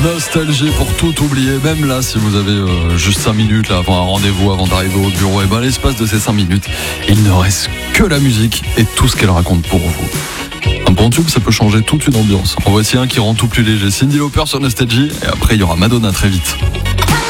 Nostalgie pour tout oublier, même là si vous avez juste 5 minutes là, avant un rendez-vous, avant d'arriver au bureau, et ben l'espace de ces 5 minutes, il ne reste que la musique et tout ce qu'elle raconte pour vous. Un bon tube, ça peut changer toute une ambiance. En voici un qui rend tout plus léger, Cyndi Lauper sur Nostalgie, et après il y aura Madonna très vite.